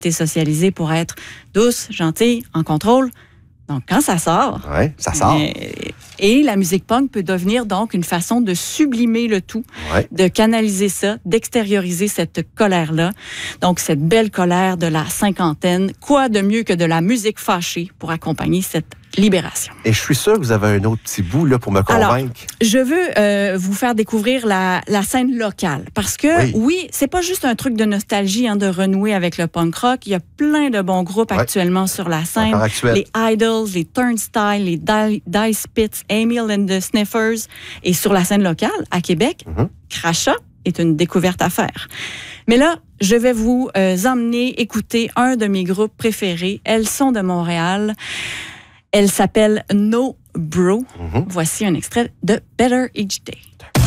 été socialisée pour être douce, gentille, en contrôle. Donc, quand ça sort... Oui, ça sort. Et la musique punk peut devenir donc une façon de sublimer le tout, de canaliser ça, d'extérioriser cette colère-là. Donc, cette belle colère de la cinquantaine. Quoi de mieux que de la musique fâchée pour accompagner cette libération? Et je suis sûr que vous avez un autre petit bout là, pour me convaincre. Alors, je veux vous faire découvrir la scène locale. Parce que, oui, c'est pas juste un truc de nostalgie, de renouer avec le punk rock. Il y a plein de bons groupes actuellement sur la scène. Les Idols, les Turnstile, les Dice Pits, Emil and the Sniffers. Et sur la scène locale, à Québec, Crachat est une découverte à faire. Mais là, je vais vous emmener écouter un de mes groupes préférés. Elles sont de Montréal. Elle s'appelle No Bro. Voici un extrait de Better Each Day.